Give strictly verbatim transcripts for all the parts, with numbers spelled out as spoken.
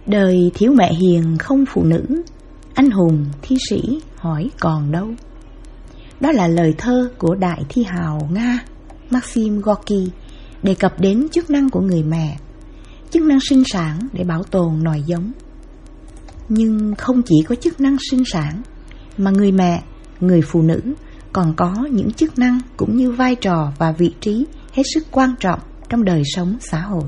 Đời thiếu mẹ hiền không phụ nữ, anh hùng thi sĩ hỏi còn đâu. Đó là lời thơ của đại thi hào Nga Maxim Gorky đề cập đến chức năng của người mẹ, chức năng sinh sản để bảo tồn nòi giống. Nhưng không chỉ có chức năng sinh sản, mà người mẹ, người phụ nữ còn có những chức năng cũng như vai trò và vị trí hết sức quan trọng trong đời sống xã hội.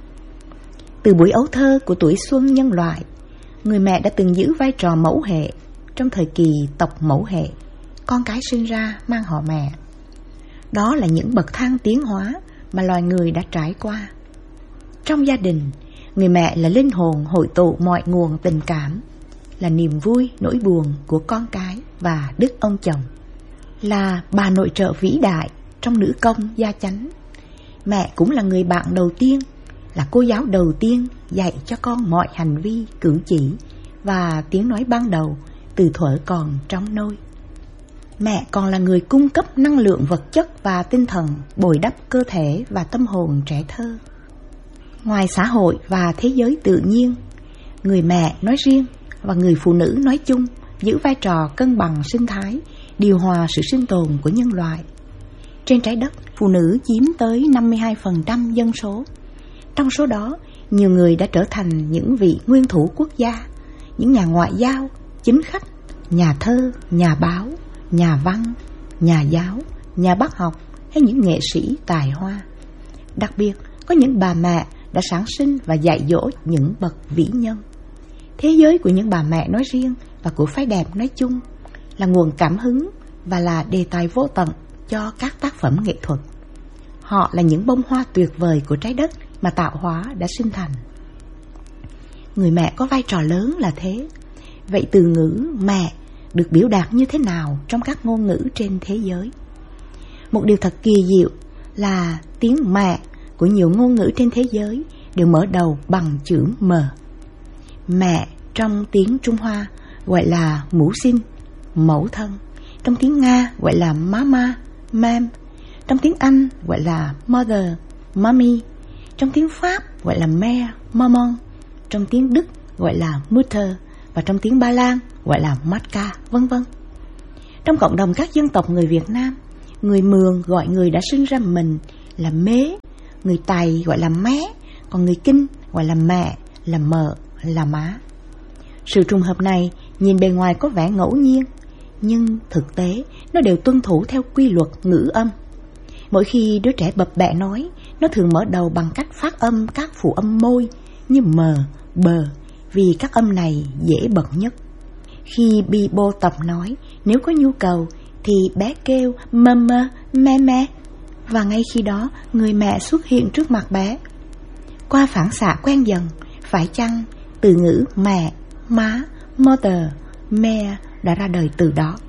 Từ buổi ấu thơ của tuổi xuân nhân loại, người mẹ đã từng giữ vai trò mẫu hệ trong thời kỳ tộc mẫu hệ, con cái sinh ra mang họ mẹ. Đó là những bậc thang tiến hóa mà loài người đã trải qua. Trong gia đình, người mẹ là linh hồn hội tụ mọi nguồn tình cảm, là niềm vui, nỗi buồn của con cái và đức ông chồng, là bà nội trợ vĩ đại trong nữ công gia chánh. Mẹ cũng là người bạn đầu tiên, là cô giáo đầu tiên dạy cho con mọi hành vi, cử chỉ và tiếng nói ban đầu từ thuở còn trong nôi. Mẹ còn là người cung cấp năng lượng vật chất và tinh thần, bồi đắp cơ thể và tâm hồn trẻ thơ. Ngoài xã hội và thế giới tự nhiên, người mẹ nói riêng và người phụ nữ nói chung giữ vai trò cân bằng sinh thái, điều hòa sự sinh tồn của nhân loại. Trên trái đất, phụ nữ chiếm tới năm mươi hai phần trăm dân số. Trong số đó, nhiều người đã trở thành những vị nguyên thủ quốc gia, những nhà ngoại giao, chính khách, nhà thơ, nhà báo, nhà văn, nhà giáo, nhà bác học hay những nghệ sĩ tài hoa. Đặc biệt, có những bà mẹ đã sản sinh và dạy dỗ những bậc vĩ nhân. Thế giới của những bà mẹ nói riêng và của phái đẹp nói chung là nguồn cảm hứng và là đề tài vô tận cho các tác phẩm nghệ thuật. Họ là những bông hoa tuyệt vời của trái đất mà tạo hóa đã sinh thành. Người mẹ có vai trò lớn là thế. Vậy từ ngữ mẹ được biểu đạt như thế nào trong các ngôn ngữ trên thế giới? Một điều thật kỳ diệu là tiếng mẹ của nhiều ngôn ngữ trên thế giới đều mở đầu bằng chữ M. Mẹ trong tiếng Trung Hoa gọi là mẫu sinh, mẫu thân. Trong tiếng Nga gọi là mama, mam. Trong tiếng Anh gọi là mother, mommy. Trong tiếng Pháp gọi là mère, maman. Trong tiếng Đức gọi là Mutter. Và trong tiếng Ba Lan gọi là matka, vân vân. Trong cộng đồng các dân tộc người Việt Nam, người Mường gọi người đã sinh ra mình là mế, người Tày gọi là mé, còn người Kinh gọi là mẹ, là mợ, là má. Sự trùng hợp này nhìn bề ngoài có vẻ ngẫu nhiên, nhưng thực tế nó đều tuân thủ theo quy luật ngữ âm. Mỗi khi đứa trẻ bập bẹ nói, nó thường mở đầu bằng cách phát âm các phụ âm môi như m, bờ, vì các âm này dễ bật nhất. Khi Bibo tập nói, nếu có nhu cầu thì bé kêu mơ mơ, me me, và ngay khi đó người mẹ xuất hiện trước mặt bé. Qua phản xạ quen dần, phải chăng từ ngữ mẹ, má, mother, mẹ đã ra đời từ đó.